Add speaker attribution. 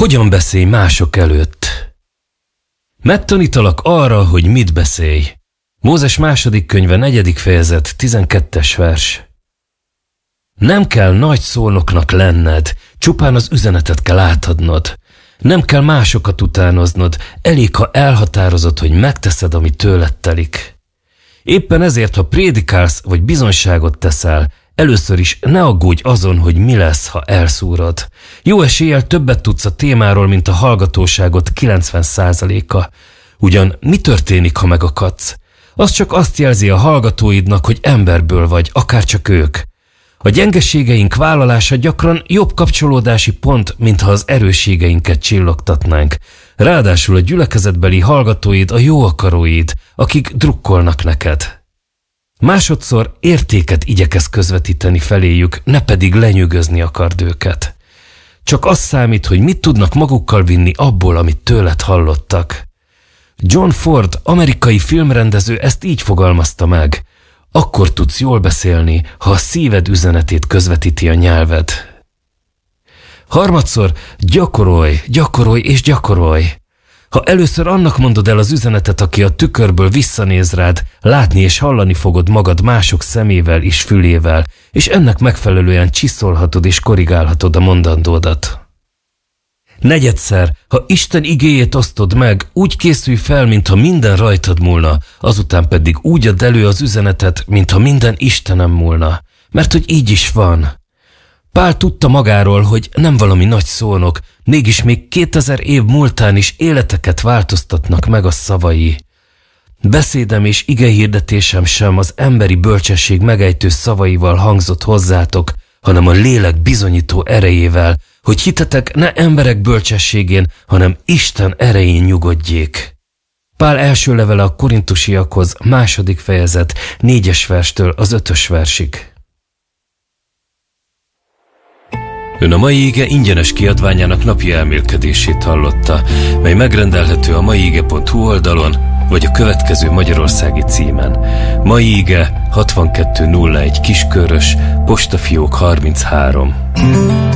Speaker 1: Hogyan beszélj mások előtt? Megtanítalak arra, hogy mit beszélj. Mózes 2. könyve 4. fejezet 12. vers. Nem kell nagy szónoknak lenned, csupán az üzenetet kell átadnod. Nem kell másokat utánoznod, elég, ha elhatározod, hogy megteszed, ami tőled telik. Éppen ezért, ha prédikálsz vagy bizonyságot teszel, először is ne aggódj azon, hogy mi lesz, ha elszúrod. Jó eséllyel többet tudsz a témáról, mint a hallgatóságot 90%-a. Ugyan mi történik, ha megakadsz? Az csak azt jelzi a hallgatóidnak, hogy emberből vagy, akárcsak ők. A gyengeségeink vállalása gyakran jobb kapcsolódási pont, mintha az erősségeinket csillogtatnánk. Ráadásul a gyülekezetbeli hallgatóid a jó akaróid, akik drukkolnak neked. Másodszor értéket igyekezz közvetíteni feléjük, ne pedig lenyűgözni akard őket. Csak az számít, hogy mit tudnak magukkal vinni abból, amit tőled hallottak. John Ford, amerikai filmrendező ezt így fogalmazta meg. Akkor tudsz jól beszélni, ha a szíved üzenetét közvetíti a nyelved. Harmadszor gyakorolj, gyakorolj és gyakorolj. Ha először annak mondod el az üzenetet, aki a tükörből visszanéz rád, látni és hallani fogod magad mások szemével és fülével, és ennek megfelelően csiszolhatod és korrigálhatod a mondandódat. Negyedszer, ha Isten igéjét osztod meg, úgy készülj fel, mintha minden rajtad múlna, azután pedig úgy add elő az üzenetet, mintha minden Istenem múlna, mert hogy így is van. Pál tudta magáról, hogy nem valami nagy szónok, mégis még 2000 év múltán is életeket változtatnak meg a szavai. Beszédem és igehirdetésem sem az emberi bölcsesség megejtő szavaival hangzott hozzátok, hanem a lélek bizonyító erejével, hogy hitetek ne emberek bölcsességén, hanem Isten erején nyugodjék. Pál első levele a korintusiakhoz 2. fejezet 4. verstől az 5. versig. Ön a Mai Ige ingyenes kiadványának napi elmélkedését hallotta, mely megrendelhető a maiige.hu oldalon, vagy a következő magyarországi címen. Mai Ige 6201 Kiskörös, postafiók 33.